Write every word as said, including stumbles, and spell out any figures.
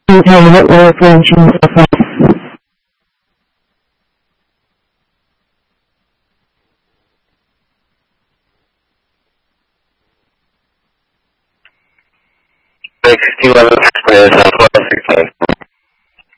tell you what we're approaching the phone. sixty-one, Southwest six nine